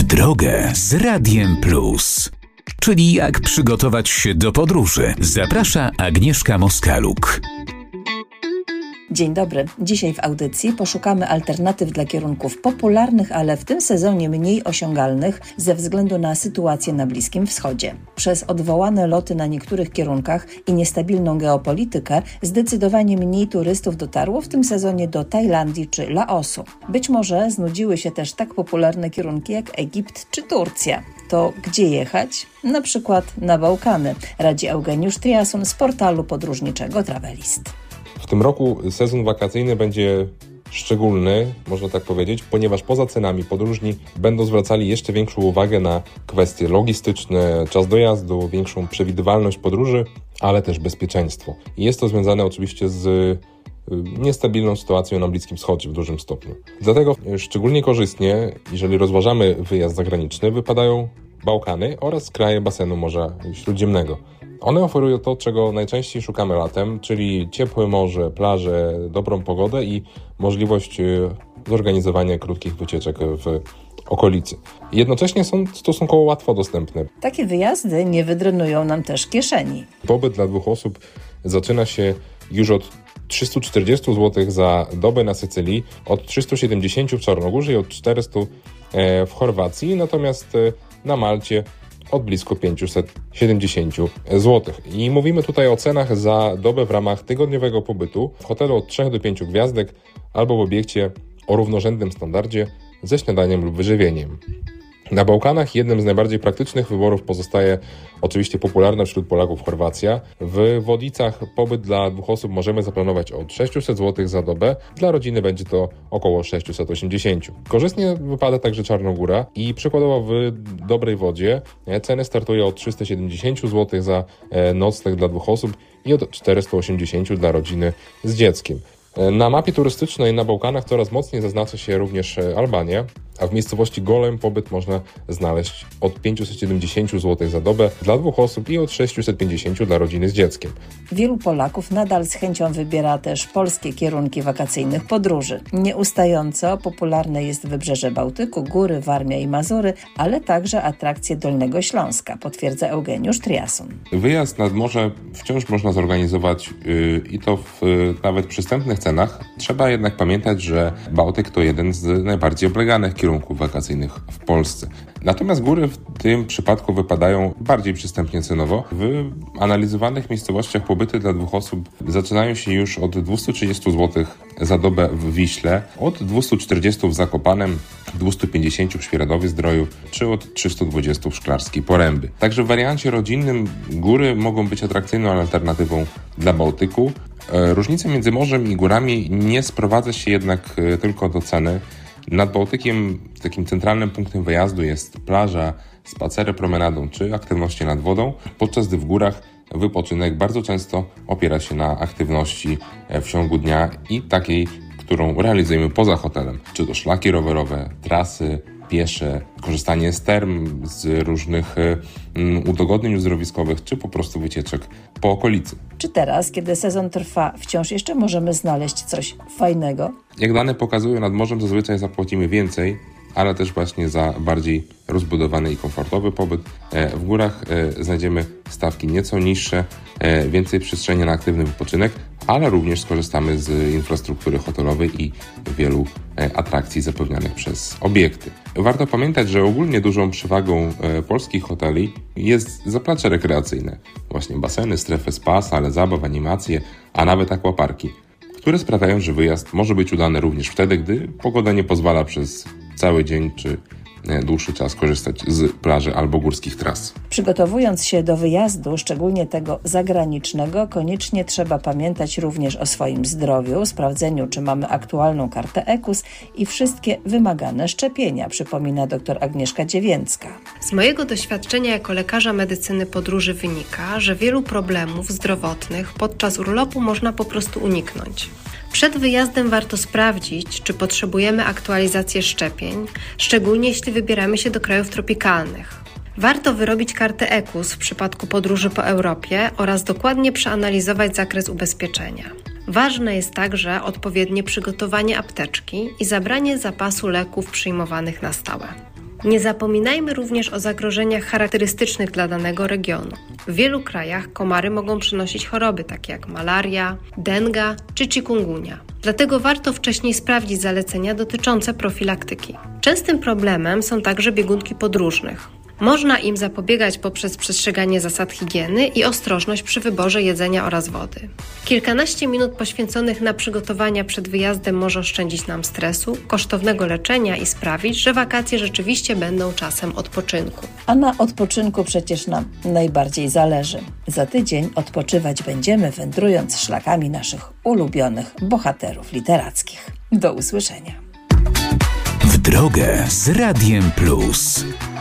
drogę z Radiem Plus. Czyli jak przygotować się do podróży. Zaprasza Agnieszka Moskaluk. Dzień dobry. Dzisiaj w audycji poszukamy alternatyw dla kierunków popularnych, ale w tym sezonie mniej osiągalnych ze względu na sytuację na Bliskim Wschodzie. Przez odwołane loty na niektórych kierunkach i niestabilną geopolitykę zdecydowanie mniej turystów dotarło w tym sezonie do Tajlandii czy Laosu. Być może znudziły się też tak popularne kierunki jak Egipt czy Turcja. To gdzie jechać? Na przykład na Bałkany. Radzi Eugeniusz Triason z portalu podróżniczego Travelist. W tym roku sezon wakacyjny będzie szczególny, można tak powiedzieć, ponieważ poza cenami podróżni będą zwracali jeszcze większą uwagę na kwestie logistyczne, czas dojazdu, większą przewidywalność podróży, ale też bezpieczeństwo. I jest to związane oczywiście z niestabilną sytuacją na Bliskim Wschodzie w dużym stopniu. Dlatego szczególnie korzystnie, jeżeli rozważamy wyjazd zagraniczny, wypadają Bałkany oraz kraje basenu Morza Śródziemnego. One oferują to, czego najczęściej szukamy latem, czyli ciepłe morze, plaże, dobrą pogodę i możliwość zorganizowania krótkich wycieczek w okolicy. Jednocześnie są stosunkowo łatwo dostępne. Takie wyjazdy nie wydrenują nam też kieszeni. Pobyt dla 2 osób zaczyna się już od 340 zł za dobę na Sycylii, od 370 w Czarnogórze i od 400 w Chorwacji, natomiast na Malcie od blisko 570 zł. I mówimy tutaj o cenach za dobę w ramach tygodniowego pobytu w hotelu od 3 do 5 gwiazdek albo w obiekcie o równorzędnym standardzie ze śniadaniem lub wyżywieniem. Na Bałkanach jednym z najbardziej praktycznych wyborów pozostaje oczywiście popularna wśród Polaków Chorwacja. W Wodicach pobyt dla 2 osób możemy zaplanować od 600 zł za dobę. Dla rodziny będzie to około 680. Korzystnie wypada także Czarnogóra i przykładowo w Dobrej Wodzie ceny startują od 370 zł za nocleg dla 2 osób i od 480 dla rodziny z dzieckiem. Na mapie turystycznej na Bałkanach coraz mocniej zaznacza się również Albania, a w miejscowości Golem pobyt można znaleźć od 570 zł za dobę dla 2 osób i od 650 dla rodziny z dzieckiem. Wielu Polaków nadal z chęcią wybiera też polskie kierunki wakacyjnych podróży. Nieustająco popularne jest Wybrzeże Bałtyku, góry, Warmia i Mazury, ale także atrakcje Dolnego Śląska, potwierdza Eugeniusz Triason. Wyjazd nad morze wciąż można zorganizować i to w nawet przystępnych cenach. Trzeba jednak pamiętać, że Bałtyk to jeden z najbardziej obleganych kierunków wakacyjnych w Polsce. Natomiast góry w tym przypadku wypadają bardziej przystępnie cenowo. W analizowanych miejscowościach pobyty dla 2 osób zaczynają się już od 230 zł za dobę w Wiśle, od 240 w Zakopanem, 250 w Świeradowie-Zdroju czy od 320 w Szklarskiej Poręby. Także w wariancie rodzinnym góry mogą być atrakcyjną alternatywą dla Bałtyku. Różnica między morzem i górami nie sprowadza się jednak tylko do ceny. Nad Bałtykiem takim centralnym punktem wyjazdu jest plaża, spacery promenadą czy aktywności nad wodą, podczas gdy w górach wypoczynek bardzo często opiera się na aktywności w ciągu dnia i takiej, którą realizujemy poza hotelem. Czy to szlaki rowerowe, trasy, piesze, korzystanie z term, z różnych udogodnień uzdrowiskowych, czy po prostu wycieczek po okolicy. Czy teraz, kiedy sezon trwa, wciąż jeszcze możemy znaleźć coś fajnego? Jak dane pokazują, nad morzem zazwyczaj zapłacimy więcej, ale też właśnie za bardziej rozbudowany i komfortowy pobyt. W górach znajdziemy stawki nieco niższe, więcej przestrzeni na aktywny wypoczynek, ale również skorzystamy z infrastruktury hotelowej i wielu atrakcji zapewnianych przez obiekty. Warto pamiętać, że ogólnie dużą przewagą polskich hoteli jest zaplecze rekreacyjne. Właśnie baseny, strefy spa, sale zabaw, animacje, a nawet aquaparki, które sprawiają, że wyjazd może być udany również wtedy, gdy pogoda nie pozwala przez cały dzień czy dłuższy czas korzystać z plaży albo górskich tras. Przygotowując się do wyjazdu, szczególnie tego zagranicznego, koniecznie trzeba pamiętać również o swoim zdrowiu, sprawdzeniu, czy mamy aktualną kartę EKUS i wszystkie wymagane szczepienia, przypomina dr Agnieszka Dziewięcka. Z mojego doświadczenia jako lekarza medycyny podróży wynika, że wielu problemów zdrowotnych podczas urlopu można po prostu uniknąć. Przed wyjazdem warto sprawdzić, czy potrzebujemy aktualizacji szczepień, szczególnie jeśli wybieramy się do krajów tropikalnych. Warto wyrobić kartę EKUS w przypadku podróży po Europie oraz dokładnie przeanalizować zakres ubezpieczenia. Ważne jest także odpowiednie przygotowanie apteczki i zabranie zapasu leków przyjmowanych na stałe. Nie zapominajmy również o zagrożeniach charakterystycznych dla danego regionu. W wielu krajach komary mogą przynosić choroby takie jak malaria, denga czy chikungunya. Dlatego warto wcześniej sprawdzić zalecenia dotyczące profilaktyki. Częstym problemem są także biegunki podróżnych. Można im zapobiegać poprzez przestrzeganie zasad higieny i ostrożność przy wyborze jedzenia oraz wody. Kilkanaście minut poświęconych na przygotowania przed wyjazdem może oszczędzić nam stresu, kosztownego leczenia i sprawić, że wakacje rzeczywiście będą czasem odpoczynku. A na odpoczynku przecież nam najbardziej zależy. Za tydzień odpoczywać będziemy, wędrując szlakami naszych ulubionych bohaterów literackich. Do usłyszenia. W drogę z Radiem Plus.